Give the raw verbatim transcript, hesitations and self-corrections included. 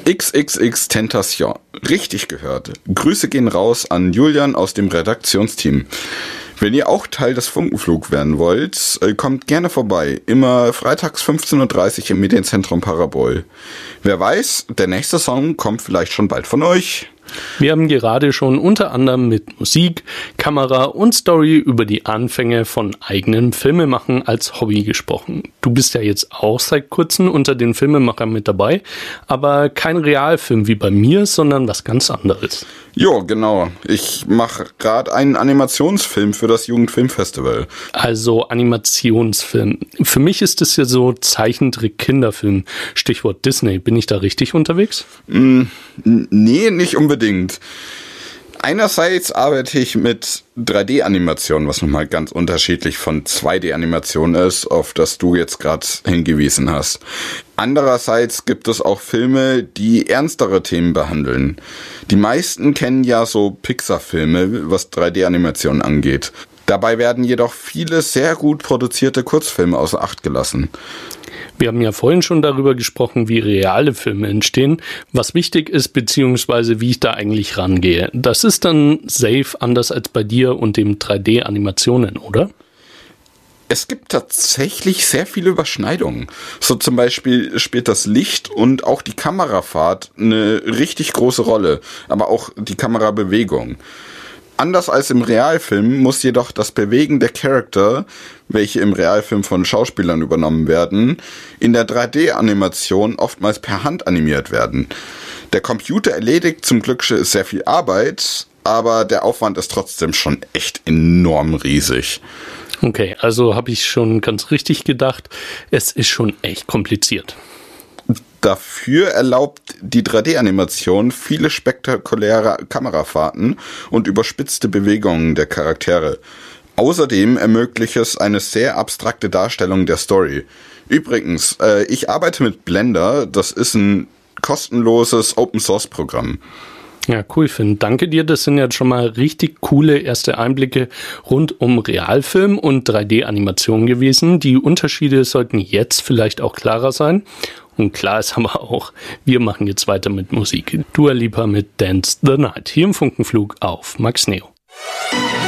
XXX-Tentation. Richtig gehört. Grüße gehen raus an Julian aus dem Redaktionsteam. Wenn ihr auch Teil des Funkenflug werden wollt, kommt gerne vorbei. Immer freitags fünfzehn Uhr dreißig im Medienzentrum Parabol. Wer weiß, der nächste Song kommt vielleicht schon bald von euch. Wir haben gerade schon unter anderem mit Musik, Kamera und Story über die Anfänge von eigenem Filmemachen als Hobby gesprochen. Du bist ja jetzt auch seit kurzem unter den Filmemachern mit dabei, aber kein Realfilm wie bei mir, sondern was ganz anderes. Jo, genau. Ich mache gerade einen Animationsfilm für das Jugendfilmfestival. Also Animationsfilm. Für mich ist es ja so Zeichentrick-Kinderfilm. Stichwort Disney. Bin ich da richtig unterwegs? Mm, nee, nicht unbedingt. Einerseits arbeite ich mit drei D-Animationen, was nochmal ganz unterschiedlich von zwei D-Animationen ist, auf das du jetzt gerade hingewiesen hast. Andererseits gibt es auch Filme, die ernstere Themen behandeln. Die meisten kennen ja so Pixar-Filme, was drei D-Animationen angeht. Dabei werden jedoch viele sehr gut produzierte Kurzfilme außer Acht gelassen. Wir haben ja vorhin schon darüber gesprochen, wie reale Filme entstehen, was wichtig ist, beziehungsweise wie ich da eigentlich rangehe. Das ist dann safe anders als bei dir und dem drei D-Animationen, oder? Es gibt tatsächlich sehr viele Überschneidungen. So zum Beispiel spielt das Licht und auch die Kamerafahrt eine richtig große Rolle, aber auch die Kamerabewegung. Anders als im Realfilm muss jedoch das Bewegen der Charakter, welche im Realfilm von Schauspielern übernommen werden, in der drei D-Animation oftmals per Hand animiert werden. Der Computer erledigt zum Glück sehr viel Arbeit, aber der Aufwand ist trotzdem schon echt enorm riesig. Okay, also habe ich schon ganz richtig gedacht, es ist schon echt kompliziert. Dafür erlaubt die drei D-Animation viele spektakuläre Kamerafahrten und überspitzte Bewegungen der Charaktere. Außerdem ermöglicht es eine sehr abstrakte Darstellung der Story. Übrigens, äh, ich arbeite mit Blender, das ist ein kostenloses Open-Source-Programm. Ja, cool, Finn. Danke dir. Das sind jetzt schon mal richtig coole erste Einblicke rund um Realfilm und drei D-Animation gewesen. Die Unterschiede sollten jetzt vielleicht auch klarer sein. Und klar ist aber auch, wir machen jetzt weiter mit Musik. Dua Lipa mit Dance the Night hier im Funkenflug auf Max Neo.